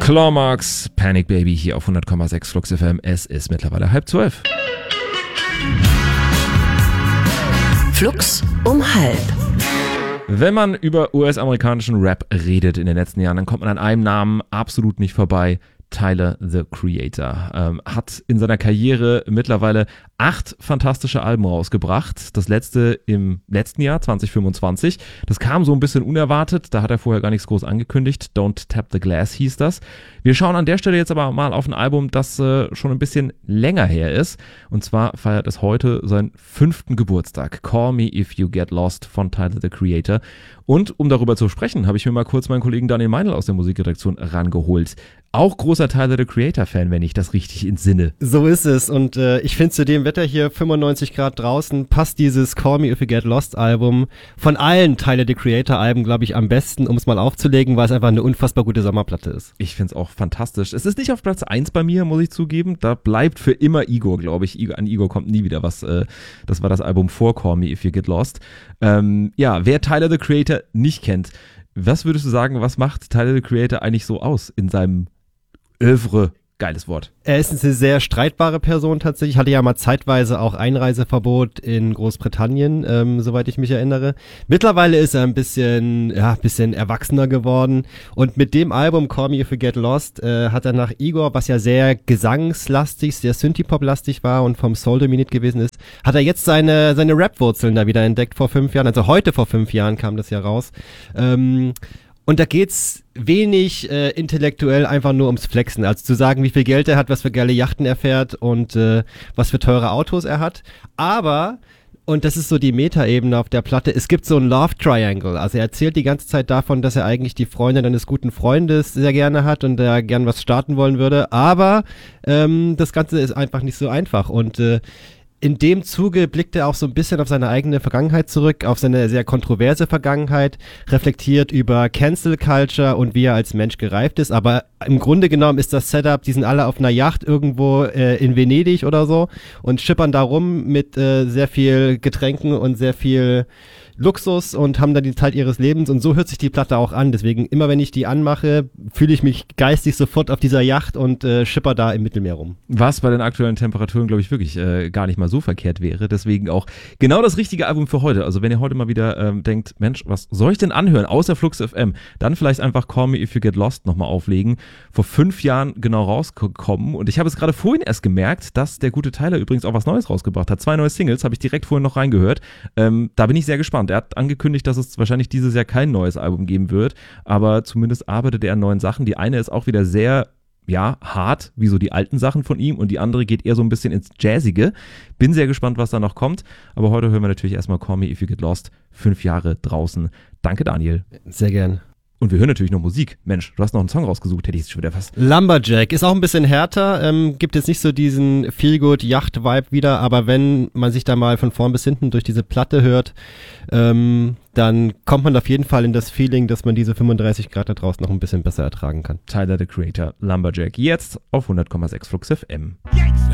Claw Marks, Panic Baby hier auf 100,6 Flux FM. Es ist mittlerweile 11:30. Flux um 11. Wenn man über US-amerikanischen Rap redet in den letzten Jahren, dann kommt man an einem Namen absolut nicht vorbei. Tyler, the Creator, hat in seiner Karriere mittlerweile 8 fantastische Alben rausgebracht. Das letzte im letzten Jahr, 2025. Das kam so ein bisschen unerwartet. Da hat er vorher gar nichts groß angekündigt. Don't Tap the Glass hieß das. Wir schauen an der Stelle jetzt aber mal auf ein Album, das schon ein bisschen länger her ist. Und zwar feiert es heute seinen 5. Geburtstag. Call Me If You Get Lost von Tyler, the Creator. Und um darüber zu sprechen, habe ich mir mal kurz meinen Kollegen Daniel Meinl aus der Musikredaktion rangeholt. Auch großer Tyler, the Creator-Fan, wenn ich das richtig entsinne. So ist es. Und ich finde, zu dem Wetter hier, 95 Grad draußen, passt dieses Call Me If You Get Lost Album von allen Tyler, the Creator-Alben, glaube ich, am besten, um es mal aufzulegen, weil es einfach eine unfassbar gute Sommerplatte ist. Ich finde es auch fantastisch. Es ist nicht auf Platz 1 bei mir, muss ich zugeben. Da bleibt für immer Igor, glaube ich. An Igor kommt nie wieder was. Das war das Album vor Call Me If You Get Lost. Wer Tyler, the Creator nicht kennt, was würdest du sagen, was macht Tyler, the Creator eigentlich so aus in seinem Övre? Geiles Wort. Er ist eine sehr streitbare Person tatsächlich. Hatte ja mal zeitweise auch Einreiseverbot in Großbritannien, soweit ich mich erinnere. Mittlerweile ist er ein bisschen erwachsener geworden. Und mit dem Album Call Me If You Get Lost hat er nach Igor, was ja sehr gesangslastig, sehr Synthie-Pop-lastig war und vom Soul dominiert gewesen ist, hat er jetzt seine Rap-Wurzeln da wieder entdeckt vor 5 Jahren. Also heute vor 5 Jahren kam das ja raus. Und da geht's wenig intellektuell einfach nur ums Flexen. Also zu sagen, wie viel Geld er hat, was für geile Yachten er fährt und was für teure Autos er hat. Aber, und das ist so die Metaebene auf der Platte, es gibt so ein Love Triangle. Also er erzählt die ganze Zeit davon, dass er eigentlich die Freundin eines guten Freundes sehr gerne hat und er gern was starten wollen würde. Aber das Ganze ist einfach nicht so einfach. Und in dem Zuge blickt er auch so ein bisschen auf seine eigene Vergangenheit zurück, auf seine sehr kontroverse Vergangenheit, reflektiert über Cancel Culture und wie er als Mensch gereift ist. Aber im Grunde genommen ist das Setup, die sind alle auf einer Yacht irgendwo in Venedig oder so und schippern da rum mit sehr viel Getränken und sehr viel Luxus und haben dann die Zeit ihres Lebens und so hört sich die Platte auch an. Deswegen immer, wenn ich die anmache, fühle ich mich geistig sofort auf dieser Yacht und schipper da im Mittelmeer rum. Was bei den aktuellen Temperaturen, glaube ich, wirklich gar nicht mal so verkehrt wäre. Deswegen auch genau das richtige Album für heute. Also wenn ihr heute mal wieder denkt, Mensch, was soll ich denn anhören außer Flux FM? Dann vielleicht einfach Call Me If You Get Lost nochmal auflegen. Vor 5 Jahren genau rausgekommen und ich habe es gerade vorhin erst gemerkt, dass der gute Tyler übrigens auch was Neues rausgebracht hat. 2 neue Singles, habe ich direkt vorhin noch reingehört. Da bin ich sehr gespannt. Er hat angekündigt, dass es wahrscheinlich dieses Jahr kein neues Album geben wird, aber zumindest arbeitet er an neuen Sachen. Die eine ist auch wieder sehr, hart, wie so die alten Sachen von ihm und die andere geht eher so ein bisschen ins Jazzige. Bin sehr gespannt, was da noch kommt, aber heute hören wir natürlich erstmal Call Me If You Get Lost, 5 Jahre draußen. Danke, Daniel. Sehr gern. Und wir hören natürlich noch Musik. Mensch, du hast noch einen Song rausgesucht, hätte ich es schon wieder fast. Lumberjack ist auch ein bisschen härter, gibt jetzt nicht so diesen Feel-Good-Yacht-Vibe wieder, aber wenn man sich da mal von vorn bis hinten durch diese Platte hört, dann kommt man auf jeden Fall in das Feeling, dass man diese 35 Grad da draußen noch ein bisschen besser ertragen kann. Tyler, the Creator, Lumberjack, jetzt auf 100,6 Flux FM. Yes!